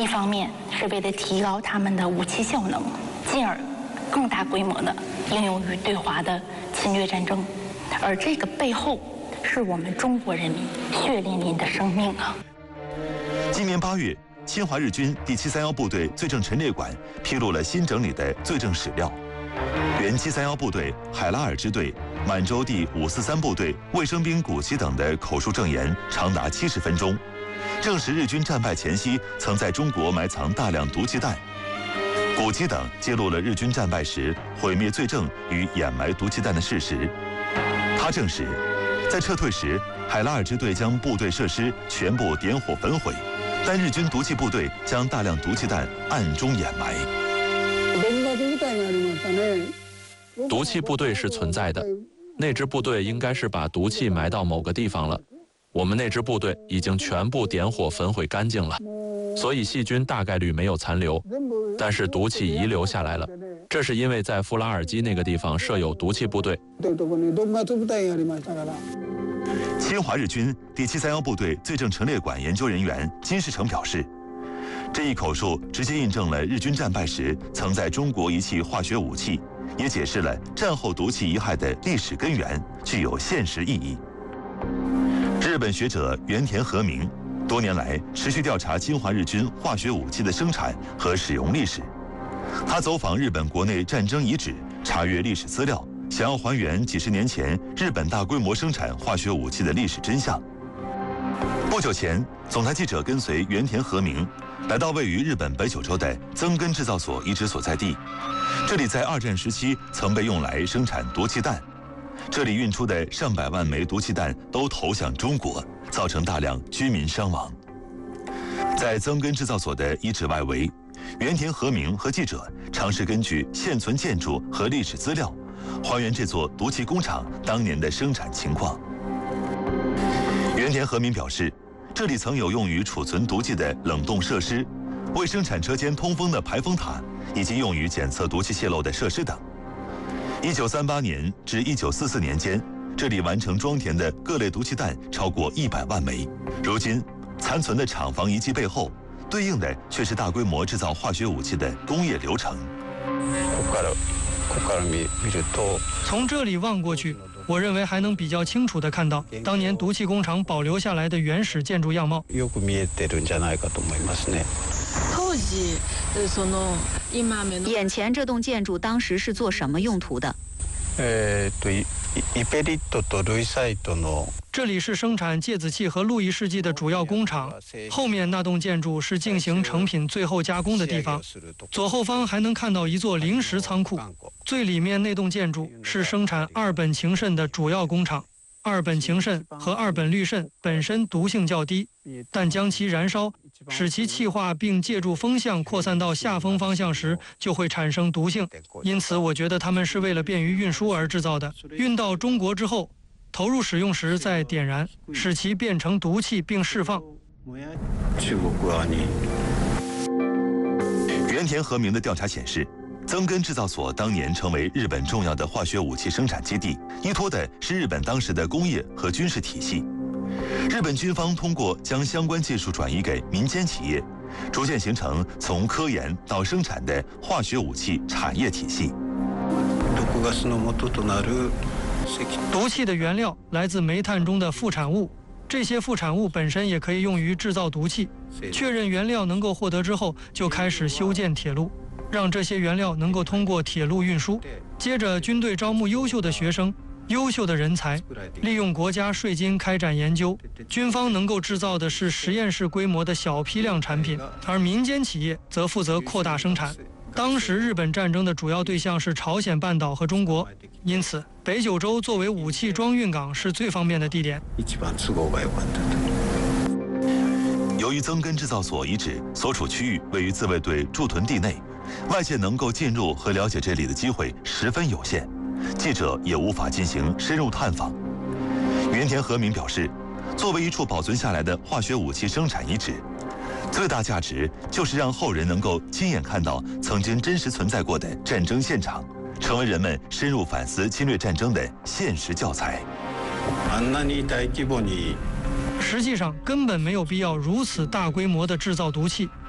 一方面是为了提高他们的武器效能，进而更大规模的应用于对华的侵略战争，而这个背后是我们中国人民血淋淋的生命啊！ 今年8月，侵华日军第731部队罪证陈列馆披露了新整理的罪证史料。原731部队海拉尔支队、满洲第543部队卫生兵古奇等的口述证言长达70分钟，证实日军战败前夕曾在中国埋藏大量毒气弹。古奇等揭露了日军战败时毁灭罪证与掩埋毒气弹的事实。他证实，在撤退时，海拉尔支队将部队设施全部点火焚毁，但日军毒气部队将大量毒气弹暗中掩埋。 毒气部队是存在的，那支部队应该是把毒气埋到某个地方了。我们那支部队已经全部点火焚毁干净了，所以细菌大概率没有残留，但是毒气遗留下来了。这是因为在富拉尔基那个地方设有毒气部队。 侵华日军第731部队罪证陈列馆研究人员金世成表示，这一口述直接印证了日军战败时曾在中国遗弃化学武器，也解释了战后毒气遗害的历史根源，具有现实意义。日本学者原田和明多年来持续调查侵华日军化学武器的生产和使用历史。他走访日本国内战争遗址，查阅历史资料，想要还原几十年前日本大规模生产化学武器的历史真相。不久前，总台记者跟随原田和明来到位于日本北九州的增根制造所遗址所在地，这里在2战时期曾被用来生产毒气弹。这里运出的上百万枚毒气弹都投向中国，造成大量居民伤亡。在增根制造所的遗址外围，原田和明和记者尝试根据现存建筑和历史资料，还原这座毒气工厂当年的生产情况。原田和明表示，这里曾有用于储存毒气的冷冻设施，为生产车间通风的排风塔，以及用于检测毒气泄漏的设施等。1938年至1944年间，这里完成装填的各类毒气弹超过100万枚。如今，残存的厂房遗迹背后，对应的却是大规模制造化学武器的工业流程。 从这里望过去，我认为还能比较清楚地看到当年毒气工厂保留下来的原始建筑样貌。 眼前这栋建筑当时是做什么用途的？ 这里是生产芥子气和路易试剂的主要工厂，后面那栋建筑是进行成品最后加工的地方。左后方还能看到一座临时仓库，最里面那栋建筑是生产2苯氰砷的主要工厂。2苯氰砷和2苯氯砷本身毒性较低，但将其燃烧，使其气化并借助风向扩散到下风方向时，就会产生毒性。因此，我觉得它们是为了便于运输而制造的。运到中国之后，投入使用时再点燃，使其变成毒气并释放。 原田和明的调查显示，增根制造所当年成为日本重要的化学武器生产基地，依托的是日本当时的工业和军事体系。日本军方通过将相关技术转移给民间企业，逐渐形成从科研到生产的化学武器产业体系。 毒气的原料来自煤炭中的副产物，这些副产物本身也可以用于制造毒气。确认原料能够获得之后，就开始修建铁路，让这些原料能够通过铁路运输。接着，军队招募优秀的学生、优秀的人才，利用国家税金开展研究。军方能够制造的是实验室规模的小批量产品，而民间企业则负责扩大生产。当时日本战争的主要对象是朝鲜半岛和中国，因此北九州作为武器装运港是最方便的地点。 由于增根制造所遗址所处区域位于自卫队驻屯地内，外界能够进入和了解这里的机会十分有限，记者也无法进行深入探访。原田和明表示，作为一处保存下来的化学武器生产遗址，最大价值就是让后人能够亲眼看到曾经真实存在过的战争现场，成为人们深入反思侵略战争的现实教材。 实际上根本没有必要如此大规模的制造毒气，